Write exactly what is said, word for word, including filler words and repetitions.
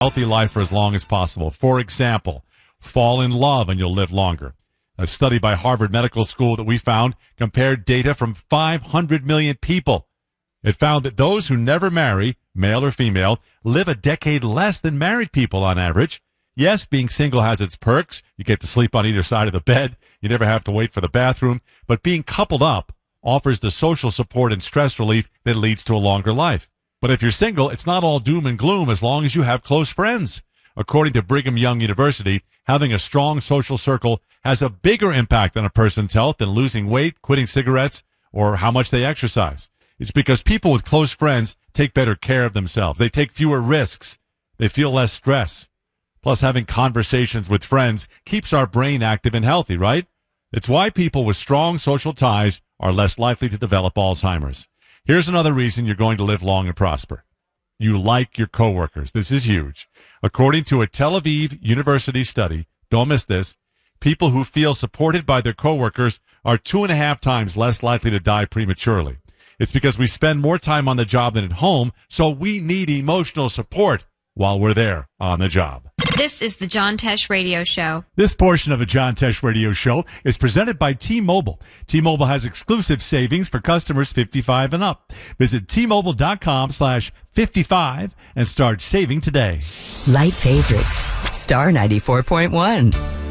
healthy life for as long as possible. For example, fall in love and you'll live longer. A study by Harvard Medical School that we found compared data from five hundred million people. It found that those who never marry, male or female, live a decade less than married people on average. Yes, being single has its perks. You get to sleep on either side of the bed. You never have to wait for the bathroom. But being coupled up offers the social support and stress relief that leads to a longer life. But if you're single, it's not all doom and gloom as long as you have close friends. According to Brigham Young University, having a strong social circle has a bigger impact on a person's health than losing weight, quitting cigarettes, or how much they exercise. It's because people with close friends take better care of themselves. They take fewer risks. They feel less stress. Plus, having conversations with friends keeps our brain active and healthy, right? It's why people with strong social ties are less likely to develop Alzheimer's. Here's another reason you're going to live long and prosper. You like your coworkers. This is huge. According to a Tel Aviv University study, don't miss this, people who feel supported by their coworkers are two and a half times less likely to die prematurely. It's because we spend more time on the job than at home, so we need emotional support while we're there on the job. This is the John Tesh Radio Show. This portion of the John Tesh Radio Show is presented by T-Mobile. T-Mobile has exclusive savings for customers fifty-five and up. Visit T-Mobile.com slash 55 and start saving today. Light favorites. Star ninety-four point one.